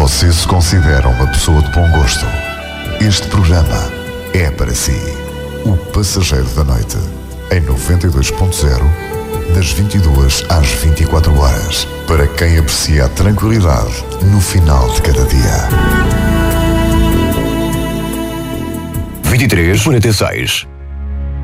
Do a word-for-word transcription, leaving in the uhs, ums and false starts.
você se considera uma pessoa de bom gosto, este programa é para si. O Passageiro da Noite, em noventa e dois ponto zero, das vinte e duas às vinte e quatro horas, para quem aprecia a tranquilidade no final de cada dia. vinte e três, quarenta e seis.